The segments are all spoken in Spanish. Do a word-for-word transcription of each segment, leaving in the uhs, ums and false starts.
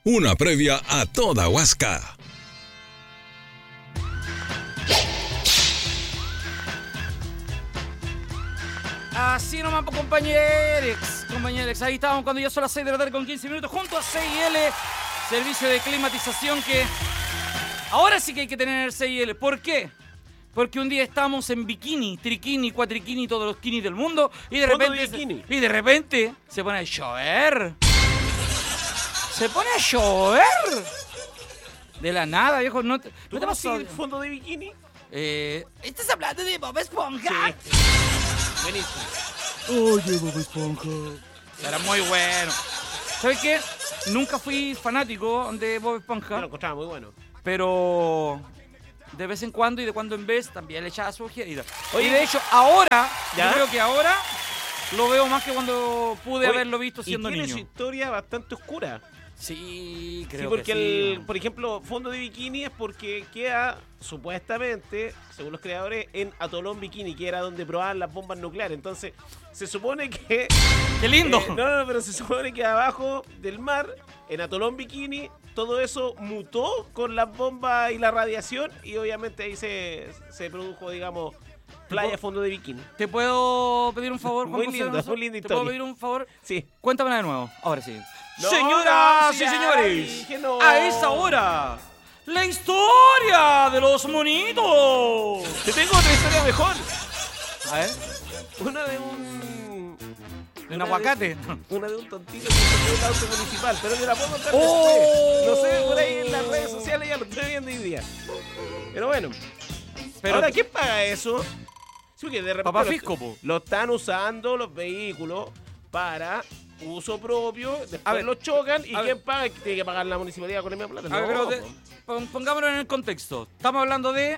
Una previa a toda Huasca. Así nomás, pues, compañeros, compañeros. Ahí estamos cuando ya son las seis de la tarde con quince minutos junto a C I L, servicio de climatización que ahora sí que hay que tener C I L. ¿Por qué? Porque un día estamos en bikini, triquini, cuatriquini, todos los kinis del mundo y de repente se, y de repente se pone a llover. Se pone a llover. De la nada, viejo. ¿No te, ¿no te pasó el fondo de bikini? Eh, ¿Estás hablando de Bob Esponja? Sí. Buenísimo. Oye, Bob Esponja. Era muy bueno. ¿Sabes qué? Nunca fui fanático de Bob Esponja. Yo lo encontraba muy bueno. Pero de vez en cuando y de cuando en vez también le echaba su ojeadita. Oye, de hecho, ahora, ¿ya? Yo creo que ahora lo veo más que cuando pude Oye, haberlo visto siendo y tiene niño. Tiene su historia bastante oscura. Sí, creo sí, porque que el, sí. Por ejemplo, fondo de bikini es porque queda, supuestamente, según los creadores, en Atolón Bikini, que era donde probaban las bombas nucleares. Entonces, se supone que... ¡Qué lindo! Eh, no, no, pero se supone que abajo del mar, en Atolón Bikini, todo eso mutó con las bombas y la radiación y obviamente ahí se, se produjo, digamos, playa fondo de bikini. ¿Te puedo pedir un favor, Juan Muy José linda, Alonso? muy linda ¿Te historia. puedo pedir un favor? Sí. Cuéntamela de nuevo, ahora sí. No, Señoras no, y señores, dije no. a esa hora, la historia de los monitos. Te tengo otra historia mejor. A ver. Una de un... ¿De un aguacate? De, una de un tontito que se fue el auto municipal, pero te la puedo contar oh. después. No sé, por ahí en las redes sociales ya lo estoy viendo hoy día. Pero bueno. Pero, ahora, ¿quién paga eso? Sí, porque de repente Papá lo, Fisco, po. Lo están usando los vehículos para uso propio, después a ver, lo chocan y ¿quién ver. paga? ¿Tiene que pagar la municipalidad con la misma plata? A No, ver, pero de, pongámonos en el contexto. Estamos hablando de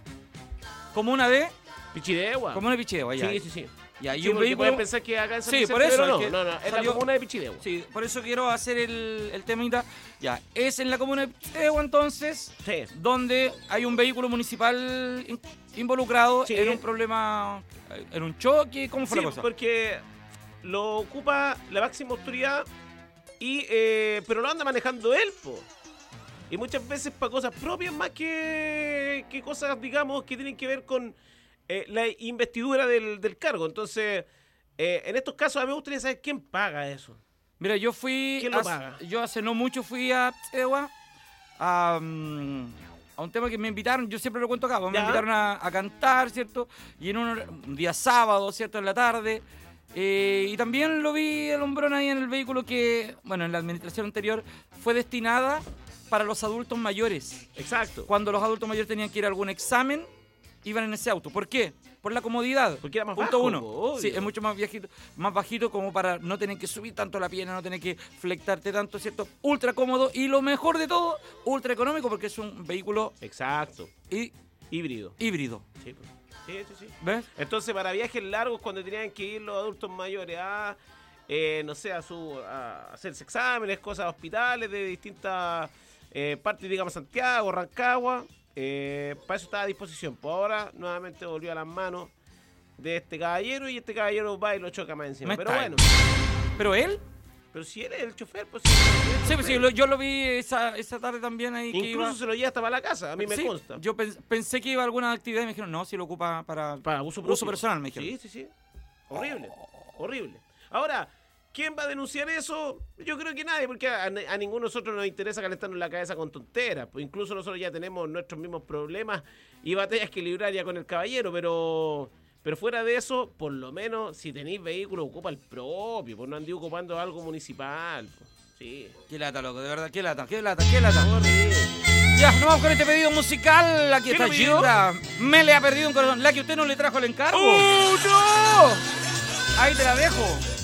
comuna de... Pichidegua. Comuna de Pichidegua, ya. Sí, sí, sí. Ya, y sí, un vehículo... pueden pensar que acá en San Sí, Vicente, por eso. pero no, es que no, no, es salió... la comuna de Pichidegua. Sí, por eso quiero hacer el, el temita. Ya, es en la comuna de Pichidegua, entonces, sí. donde hay un vehículo municipal in, involucrado sí. en un problema, en un choque. ¿Cómo fue sí, la cosa? Porque lo ocupa la máxima autoridad, y eh, pero lo anda manejando él, po. Y muchas veces para cosas propias más que, que cosas, digamos, que tienen que ver con eh, la investidura del, del cargo. Entonces, eh, en estos casos a mí me gustaría saber quién paga eso. Mira, yo fui... ¿Quién lo hace, paga? Yo hace no mucho fui a Pichidegua a, um, a un tema que me invitaron, yo siempre lo cuento acá, me ¿Ya? invitaron a, a cantar, ¿cierto? Y en un, un día sábado, ¿cierto? En la tarde... Eh, y también lo vi el hombrón ahí en el vehículo que, bueno, en la administración anterior fue destinada para los adultos mayores. Exacto. Cuando los adultos mayores tenían que ir a algún examen, iban en ese auto. ¿Por qué? Por la comodidad. Porque era más Punto bajo, uno. obvio. Sí, es mucho más viejito, más bajito como para no tener que subir tanto la pierna, no tener que flectarte tanto, ¿cierto? Ultra cómodo y lo mejor de todo, ultra económico porque es un vehículo... Exacto. Y híbrido. Híbrido. Sí, pues. Sí, sí, sí. ¿Ves? Entonces, para viajes largos, cuando tenían que ir los adultos mayores a, eh, no sé, a, su, a hacerse exámenes, cosas, hospitales de distintas eh, partes, digamos, Santiago, Rancagua, eh, para eso estaba a disposición. Pues ahora, nuevamente volvió a las manos de este caballero y este caballero va y lo choca más encima. Me Pero está bueno. ¿Pero él? Pero si él es el chofer, pues... Sí, pues sí, lo, yo lo vi esa, esa tarde también ahí. Incluso que iba... se lo lleva hasta para la casa, a mí me sí, consta. Yo pens pensé que iba a alguna actividad y me dijeron, no, si lo ocupa para, para uso, propio. uso personal, me dijeron. Sí, sí, sí. Horrible, oh. horrible. Ahora, ¿quién va a denunciar eso? Yo creo que nadie, porque a, a ninguno de nosotros nos interesa calentarnos la cabeza con tonteras. Pues incluso nosotros ya tenemos nuestros mismos problemas y batallas que librar ya con el caballero, pero... Pero fuera de eso, por lo menos, si tenéis vehículo, ocupa el propio, pues no andéis ocupando algo municipal. Pues. Sí. Qué lata, loco, de verdad, qué lata, qué lata, qué lata. Horrible. Ya, nos vamos con este pedido musical. Aquí está Gilda. Me le ha perdido un corazón. La que usted no le trajo el encargo. ¡Oh, no! Ahí te la dejo.